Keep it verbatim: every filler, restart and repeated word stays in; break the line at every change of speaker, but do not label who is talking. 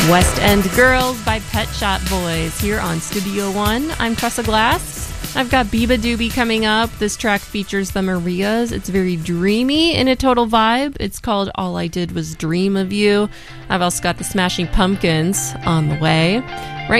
West End Girls by Pet Shop Boys here on Studio One. I'm Tressa Glass. I've got Biba Doobie coming up. This track features the Marias. It's very dreamy in a total vibe. It's called All I Did Was Dream of You. I've also got the Smashing Pumpkins on the way. Right